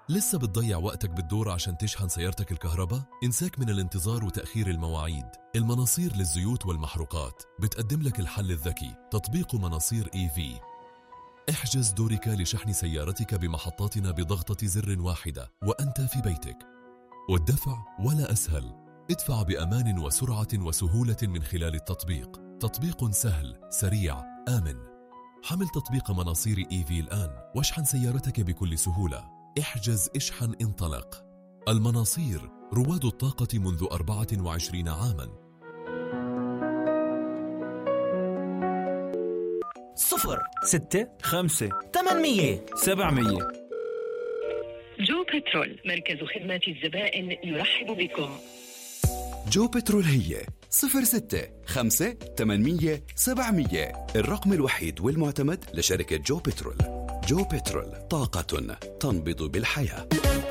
لسه بتضيع وقتك بالدور عشان تشحن سيارتك الكهرباء؟ انساك من الانتظار وتأخير المواعيد. المناصير للزيوت والمحروقات بتقدم لك الحل الذكي، تطبيق مناصير EV. احجز دورك لشحن سيارتك بمحطاتنا بضغطة زر واحدة وأنت في بيتك. والدفع ولا أسهل، ادفع بأمان وسرعة وسهولة من خلال التطبيق. تطبيق سهل، سريع، آمن. حمل تطبيق مناصير EV الآن واشحن سيارتك بكل سهولة. احجز، اشحن، انطلق. المناصير، رواد الطاقة منذ 24 عاما. 0 6 5 800 700. جو بترول، مركز خدمات الزبائن يرحب بكم. جو بترول هي 06 5 800 700، الرقم الوحيد والمعتمد لشركة جو بترول. جو بترول، طاقة تنبض بالحياة.